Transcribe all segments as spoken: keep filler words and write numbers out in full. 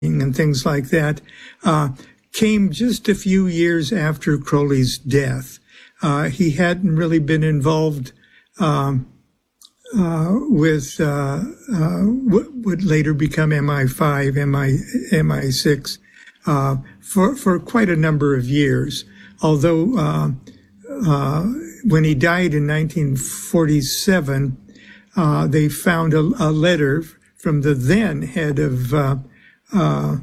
and things like that, uh, came just a few years after Crowley's death. Uh, he hadn't really been involved um, uh, with uh, uh, what would later become M I five, M I, M I six, uh, for, for quite a number of years. Although uh, uh, when he died in nineteen forty-seven, uh, they found a, a letter from the then head of uh, uh,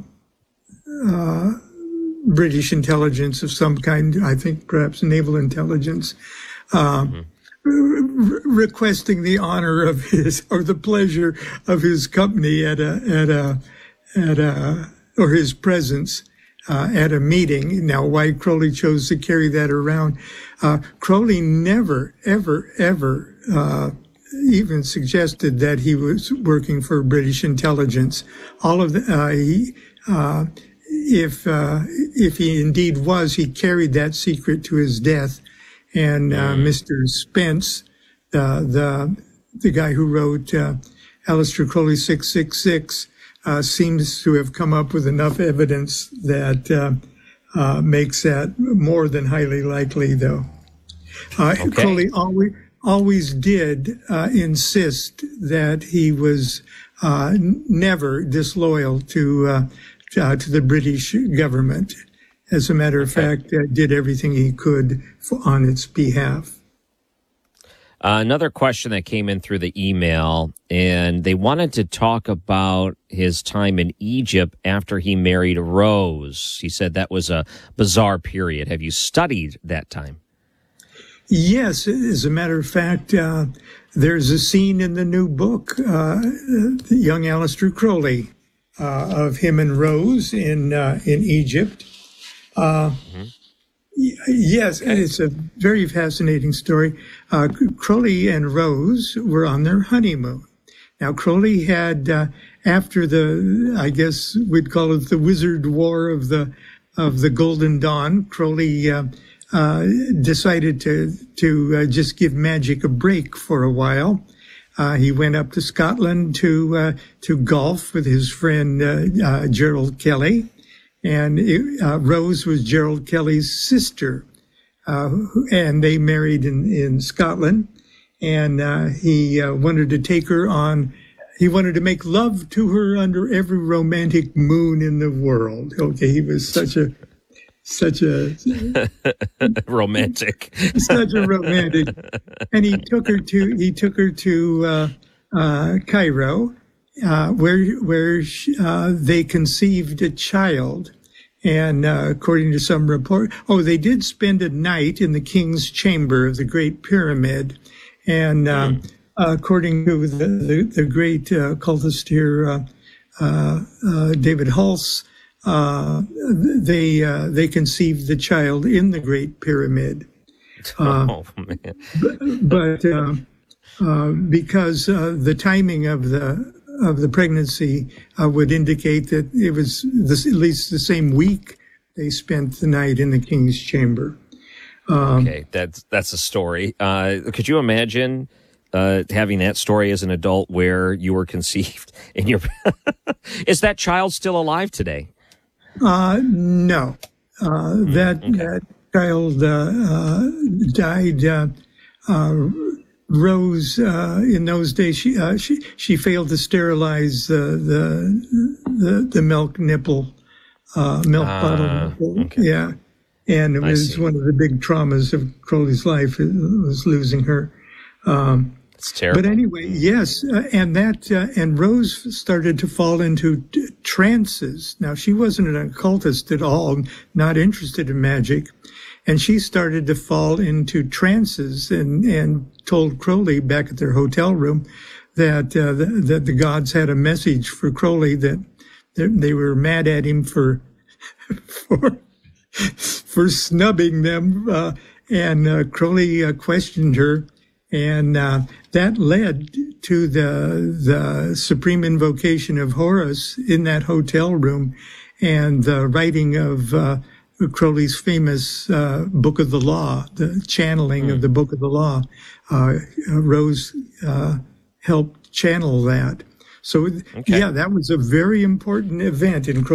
uh, British intelligence of some kind, I think perhaps naval intelligence, uh, mm-hmm. re- requesting the honor of his, or the pleasure of his company at a, at a, at a, or his presence uh, at a meeting. Now, why Crowley chose to carry that around, uh, Crowley never, ever, ever, uh, even suggested that he was working for British intelligence. All of the, uh, he, uh, if, uh, if he indeed was, he carried that secret to his death. And, uh, mm. Mister Spence, uh, the, the guy who wrote, uh, Aleister Crowley six six six, uh, seems to have come up with enough evidence that, uh, uh, makes that more than highly likely, though. Uh, okay. Crowley always, always did uh, insist that he was uh, never disloyal to uh, uh, to the British government. As a matter of okay. fact, uh, did everything he could for, on its behalf. Uh, another question that came in through the email, and they wanted to talk about his time in Egypt after he married Rose. He said that was a bizarre period. Have you studied that time? Yes, as a matter of fact, uh, there's a scene in the new book, uh, the young Aleister Crowley, uh, of him and Rose in uh, in Egypt. Uh, mm-hmm. y- yes, okay. It's a very fascinating story. Uh, Crowley and Rose were on their honeymoon. Now, Crowley had, uh, after the, I guess we'd call it the Wizard War of the of the Golden Dawn, Crowley Uh, Uh, decided to to uh, just give magic a break for a while. Uh, he went up to Scotland to uh, to golf with his friend uh, uh, Gerald Kelly, and it, uh, Rose was Gerald Kelly's sister, uh, and they married in in Scotland. And uh, he uh, wanted to take her on. He wanted to make love to her under every romantic moon in the world. Okay, he was such a Such a romantic, such a romantic, and he took her to he took her to uh, uh, Cairo, uh, where where she, uh, they conceived a child, and uh, according to some report, oh, they did spend a night in the king's chamber of the Great Pyramid, and uh, mm. uh, according to the the, the great uh, occultist here, uh, uh, uh, David Hulse. Uh, they uh, they conceived the child in the Great Pyramid, uh, oh, man. but, but uh, uh, because uh, the timing of the of the pregnancy uh, would indicate that it was this, at least the same week they spent the night in the king's chamber. Um, okay, that's that's a story. Uh, could you imagine uh, having that story as an adult where you were conceived in your? Is that child still alive today? Uh, no, uh, mm, that, okay. that child, uh, uh, died, uh, uh, Rose, uh, in those days, she, uh, she, she failed to sterilize, uh, the, the, the milk nipple, uh, milk uh, bottle nipple. Okay. Yeah. And it was one of the big traumas of Crowley's life, it was losing her. Um, It's terrible. But anyway, yes, uh, and that uh, and Rose started to fall into t- trances. Now, she wasn't an occultist at all, not interested in magic, and she started to fall into trances and and told Crowley back at their hotel room that uh, the, that the gods had a message for Crowley, that they were mad at him for for for snubbing them, uh, and uh, Crowley uh, questioned her. And uh, that led to the the supreme invocation of Horus in that hotel room, and the writing of uh, Crowley's famous uh, Book of the Law, the channeling mm. of the Book of the Law. Uh, Rose uh, helped channel that. So, okay. yeah, that was a very important event in Crowley.